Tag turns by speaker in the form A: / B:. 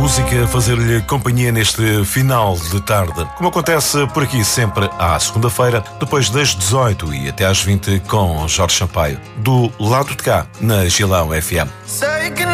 A: música a fazer-lhe companhia neste final de tarde, como acontece por aqui sempre à segunda-feira, depois das 18 e até às 20 com Jorge Sampaio, do lado de cá, na Gilão FM.